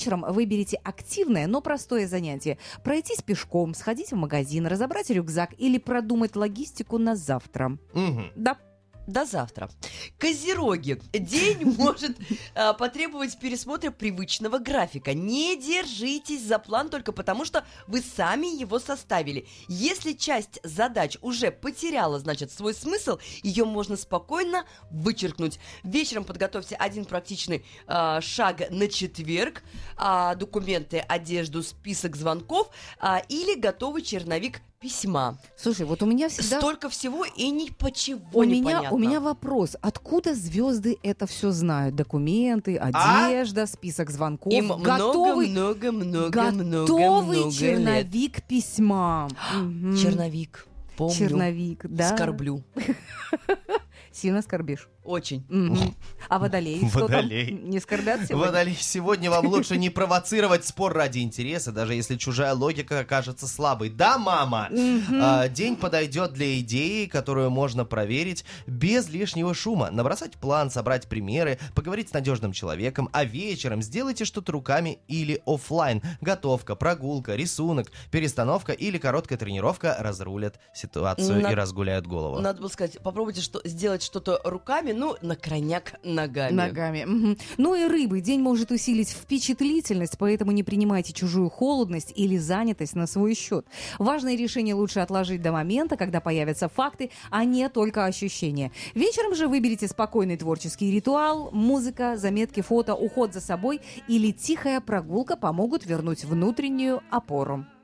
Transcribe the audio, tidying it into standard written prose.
Вечером выберите активное, но простое занятие. Пройтись пешком, сходить в магазин, разобрать рюкзак или продумать логистику на завтра. Мгм. Да. До завтра. Козероги. День может потребовать пересмотра привычного графика. Не держитесь за план только потому, что вы сами его составили. Если часть задач уже потеряла, значит, свой смысл, ее можно спокойно вычеркнуть. Вечером подготовьте один практичный шаг на четверг. Документы, одежду, список звонков или готовый черновик письма. Слушай, вот у меня всегда... Столько всего и ничего У не меня, понятно. у меня вопрос. Откуда звезды это все знают? Документы, одежда, список звонков. Им готовый много черновик письма. Мгм. Черновик. Помню. Черновик, да. Скорблю. Сильно скорбишь. Очень. Мгм. А водолей? Что там? Водолей. Не скорбят сегодня? Водолей, сегодня вам лучше не провоцировать спор ради интереса, даже если чужая логика окажется слабой. Да, мама? День подойдет для идеи, которую можно проверить без лишнего шума. Набросать план, собрать примеры, поговорить с надежным человеком, а вечером сделайте что-то руками или оффлайн. Готовка, прогулка, рисунок, перестановка или короткая тренировка разрулят ситуацию и разгуляют голову. Надо было сказать, попробуйте сделать что-то руками, на крайняк ногами. Ногами. Мгм. Ну и рыбы. День может усилить впечатлительность, поэтому не принимайте чужую холодность или занятость на свой счет. Важные решения лучше отложить до момента, когда появятся факты, а не только ощущения. Вечером же выберите спокойный творческий ритуал. Музыка, заметки, фото, уход за собой или тихая прогулка помогут вернуть внутреннюю опору.